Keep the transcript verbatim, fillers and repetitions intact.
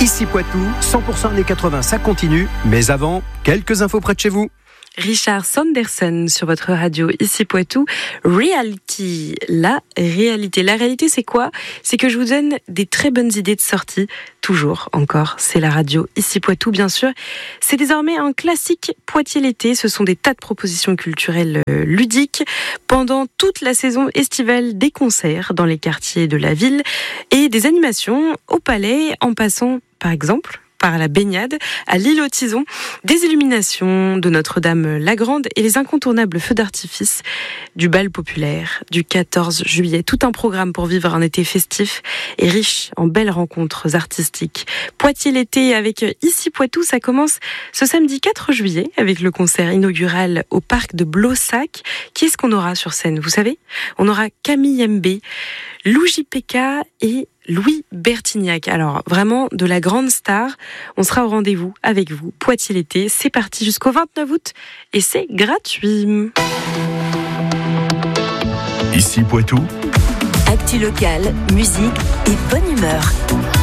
Ici Poitou, cent pour cent années quatre-vingts, ça continue. Mais avant, quelques infos près de chez vous. Richard Sanderson sur votre radio ici Poitou. Reality, la réalité. La réalité, c'est quoi ? C'est que je vous donne des très bonnes idées de sortie. Toujours, encore, c'est la radio ici Poitou, bien sûr. C'est désormais un classique Poitiers l'été. Ce sont des tas de propositions culturelles ludiques pendant toute la saison estivale, des concerts dans les quartiers de la ville et des animations au palais, en passant, par exemple, par la baignade, à l'île aux Tisons, des illuminations de Notre-Dame-la-Grande et les incontournables feux d'artifice du bal populaire du quatorze juillet. Tout un programme pour vivre un été festif et riche en belles rencontres artistiques. Poitiers l'été avec Ici Poitou, ça commence ce samedi quatre juillet avec le concert inaugural au parc de Blossac. Qui est-ce qu'on aura sur scène, vous savez ? On aura Camille Mbé, Lou J P K et Louis Bertignac. Alors, vraiment, de la grande star. On sera au rendez-vous avec vous. Poitiers l'été, c'est parti jusqu'au vingt-neuf août et c'est gratuit. Ici Poitou. Actu locale, musique et bonne humeur.